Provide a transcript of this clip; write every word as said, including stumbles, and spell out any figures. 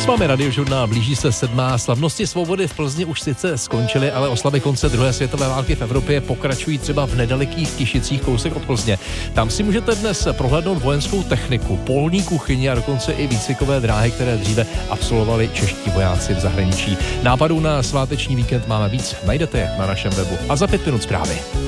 Posláme radiožurnál, blíží se sedmá. Slavnosti svobody v Plzni už sice skončily, ale oslavy konce druhé světové války v Evropě pokračují třeba v nedalekých Tišicích, kousek od Plzně. Tam si můžete dnes prohlédnout vojenskou techniku, polní kuchyni a dokonce i výcvikové dráhy, které dříve absolvovali čeští vojáci v zahraničí. Nápadů na sváteční víkend máme víc, najdete je na našem webu. A za pět minut zprávy.